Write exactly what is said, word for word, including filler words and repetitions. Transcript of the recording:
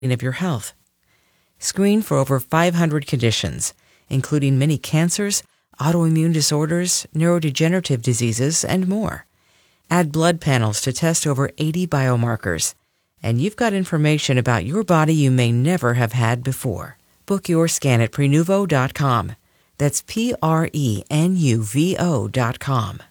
of your health. Screen for over five hundred conditions, including many cancers, autoimmune disorders, neurodegenerative diseases, and more. Add blood panels to test over eighty biomarkers, and you've got information about your body you may never have had before. Book your scan at Prenuvo dot com. That's P R E N U V O dot com.